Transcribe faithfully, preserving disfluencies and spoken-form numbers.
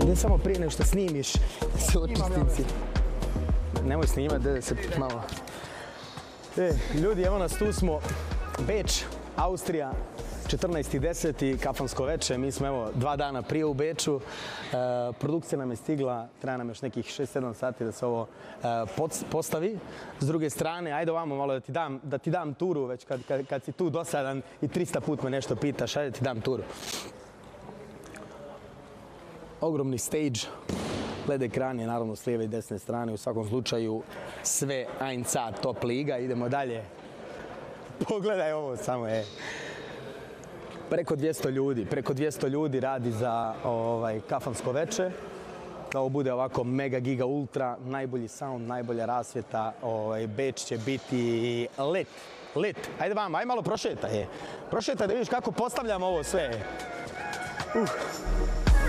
Ajde samo prije nego što snimiš, da se očistim si. Nemoj snimat, da se malo... E, ljudi, evo nas, tu smo. Beč, Austrija, četrnaesti deseti kafansko veče. Mi smo evo dva dana prije u Beču. E, produkcija nam je stigla, treba nam još nekih šest sedam sati da se ovo e, postavi. S druge strane, ajde ovamo malo da ti dam, da ti dam turu, već kad, kad, kad si tu dosadan i trista put me nešto pitaš, ajde ti dam turu. Ogromni stage, L E D ekran je naravno s lijeve i desne strane, u svakom slučaju sve eins a top liga. Idemo dalje. Pogledaj ovo samo, je. Preko dvjesto ljudi, preko dvjesto ljudi radi za ovaj, kafansko veče. Da ovo bude ovako mega giga ultra, najbolji sound, najbolja rasvjeta, ovaj, Beč će biti lit, lit. Ajde vam, aj malo prošetaj, je. Prošetaj da vidiš kako postavljamo ovo sve. Uh.